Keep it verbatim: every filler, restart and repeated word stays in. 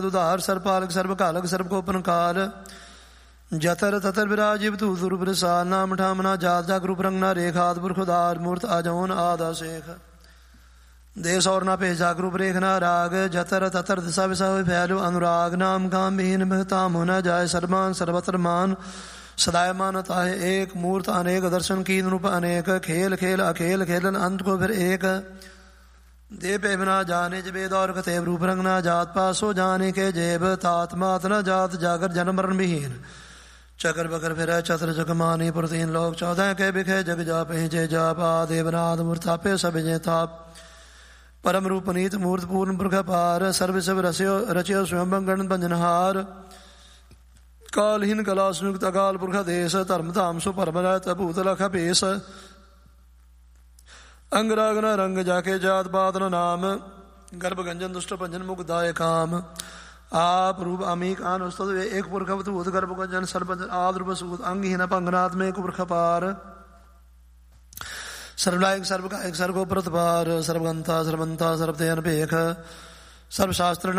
ਉਧਾਰ ਸਰਬ ਪਾਲਕ ਸਰਬ ਕਾਲਕ ਸਰਬ ਕੋ ਪੰਕਾਰ ਜਤਰ ਤਤਰ ਵਿਰਾਜਿਵ ਤੂ ਦੁਰ ਪ੍ਰਸਾਦ ਨਾਮ ਠਾਮਨਾ ਜਾਤ ਜਾਗ ਰੂਪ ਰੰਗ ਨਾ ਰੇਖ ਆਦਿ ਪੁਰਖ ਉਦਾਰ ਮੂਰਤ ਆਜੋਨ ਆਦਾ ਸੇਖ ਦੇਸ ਔਰ ਨਾ ਭੇਜ ਜਾਗ ਰੂਪ ਰੇਖ ਨਾ ਰਾਗ ਜਤਰ ਤਤਰ ਦਿਸ਼ਾ ਵਿਸਾ ਹੋਇ ਫੈਲੋ ਅਨੁਰਾਗ ਨਾਮ ਕਾਮ ਬਹੀਨ ਬਹਤਾਮ ਹੋਣਾ ਜਾਏ ਸਰਮਾਨ ਸਰਬਤਰ ਮਾਨ ਸਦਾਇ ਮਾਨ ਤਾਹੇ ਏਕ ਮੂਰਤ ਅਨੇਕ ਦਰਸ਼ਨ ਕੀਨ ਰੂਪ ਅਨੇਕ ਖੇਲ ਖੇਲ ਅਖੇਲ ਖੇਲਨ ਅੰਤ ਕੋ ਫਿਰ ਏਕ ਦੇ ਪੇ ਬਿਨਾ ਜਾਣੇ ਜਵੇਦ ਔਰ ਕਤੇਬ ਰੂਪ ਰੰਗ ਨਾ ਜਾਤ ਪਾਸੋ ਜਾਣੇ ਕੇ ਜੇਬ ਤਾਤ ਮਾਤ ਨਾ ਜਾਤ ਜਾਗਰ ਜਨਮ ਮਰਨ ਵਿਹੀਨ ਚਕਰ ਬਕਰ ਫਿਰ ਚਤਰ ਜਗਮਾਨੀ ਪ੍ਰਤੀਨ ਲੋਕ ਚੌਦਹ ਕੇ ਬਿਖੇ ਜਗ ਜਾਪੇ ਜੇ ਜਾਪ ਆਦੇਵਨਾਦ ਮੂਰਤਾਪੇ ਸਭ ਜੇ ਤਾਪ ਪਰਮ ਰੂਪ ਨੀਤ ਮੂਰਤ ਪੂਰਨ ਪੁਰਖ ਪਾਰ ਸਰਵ ਸਭ ਰਸਿਓ ਰਚਿਓ ਸਵੰਬੰ ਗਣ ਭੰਜਨਹਾਰ ਕਾਲਹੀਨ ਕਲਾ ਸੰਯੁਕਤ ਅਕਾਲ ਪੁਰਖ ਦੇਸ ਧਰਮ ਧਾਮ ਸੁ ਭਰਮ ਰਹਿਤ ਭੂਤ ਲਖ ਭੇਸ ਅੰਗ ਰਾਗ ਨ ਰੰਗ ਜਾਕੇ ਜਾਤ ਪਾਤ ਨ ਨਾਮ ਗਰਭ ਗੰਜਨ ਦੁਸ਼ਟ ਭੰਜਨ ਮੁਖ ਦਾਇ ਕਾਮ ਆਪ ਰੂਪ ਅਮੀਕ ਆਨ ਉਸਤਤ ਏਕ ਪੁਰਖ ਅਵਧੂਤ ਗਰਭ ਗੰਜਨ ਸਰਬੰਜ ਆਦ ਰੂਪ ਸੂਤ ਅੰਗਹੀਨ ਭੰਗਨਾਤਮੇ ਏਕ ਪੁਰਖ ਪਾਰ ਸਰਵਲਾਇਕ ਸਰਬ ਕਾਇਕ ਸਰਗੋ ਪ੍ਰਤਪਾਰ ਸਰਬਗੰਤਾ ਸਰਬੰਤਾ ਸਰਬ ਤੇ ਅਨਭੇਖ ਸਰਬ ਸ਼ਾਸਤਰ